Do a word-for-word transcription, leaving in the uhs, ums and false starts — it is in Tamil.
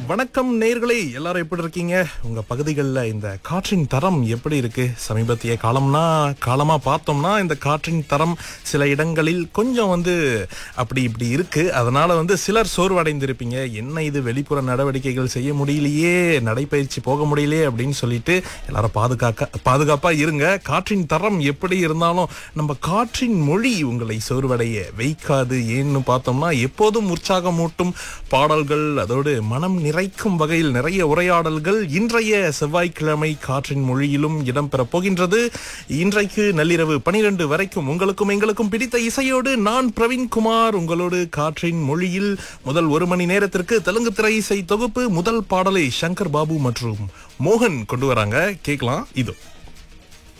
வணக்கம் நேயர்களே, எல்லாரும் எப்படி இருக்கீங்க? உங்க பகுதிகளில் இந்த காற்றின் தரம் எப்படி இருக்கு? சமீபத்திய காலம்னா காலமா பார்த்தோம்னா இந்த காற்றின் தரம் சில இடங்களில் கொஞ்சம் வந்து அப்படி இப்படி இருக்கு. அதனால வந்து சிலர் சோர்வடைந்திருப்பீங்க. என்ன இது, வெளிப்புற நடவடிக்கைகள் செய்ய முடியலையே, நடைபயிற்சி போக முடியலையே அப்படின்னு சொல்லிட்டு எல்லாரும் பாதுகாக்க பாதுகாப்பா இருங்க. காற்றின் தரம் எப்படி இருந்தாலும் நம்ம காற்றின் மொழி உங்களை சோர்வடைய வைக்காது. ஏன்னு பார்த்தோம்னா எப்போதும் உற்சாகமூட்டும் பாடல்கள், அதோடு மனம் நிறைக்கும் வகையில் நிறைய உரையாடல்கள் இன்றைய செவ்வாய்க்கிழமை காற்றின் மொழியிலும் இடம்பெற போகின்றது. இன்றைக்கு நள்ளிரவு பனிரெண்டு வரைக்கும் உங்களுக்கும் எங்களுக்கும் பிடித்த இசையோடு நான் பிரவீன்குமார் உங்களோடு காற்றின் மொழியில் முதல் ஒரு மணி நேரத்திற்கு தெலுங்கு திரை இசை தொகுப்பு. முதல் பாடலை சங்கர் பாபு மற்றும் மோகன் கொண்டு வராங்க, கேட்கலாம். இதோ